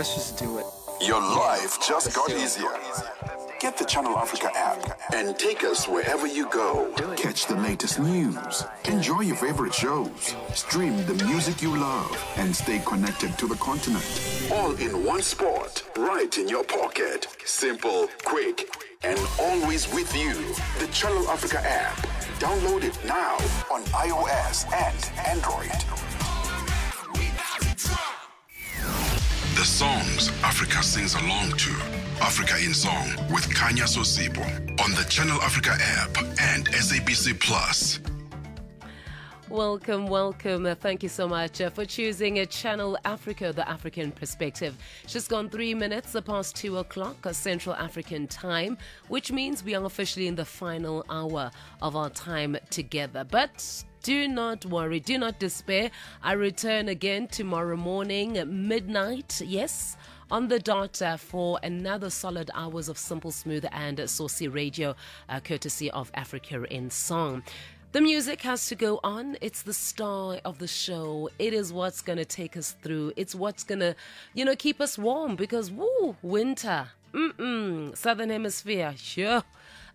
Let's just do it. Your life just got easier. Get the Channel Africa app and take us wherever you go. Catch the latest news, enjoy your favorite shows, stream the music you love, and stay connected to the continent. All in one spot, right in your pocket. Simple, quick, and always with you. The Channel Africa app. Download it now on iOS and Android. The songs Africa sings along to. Africa in Song with Kanya Sosibo on the Channel Africa app and SABC Plus. Welcome. Thank you so much for choosing Channel Africa, the African perspective. It's just gone 3 minutes past 2 o'clock Central African time, which means we are officially in the final hour of our time together. But do not worry, do not despair. I return again tomorrow morning, midnight, yes, on the dot for another solid hours of simple, smooth and saucy radio, courtesy of Africa in Song. The music has to go on. It's the star of the show. It is what's going to take us through. It's what's going to, keep us warm because, winter. Southern Hemisphere, sure.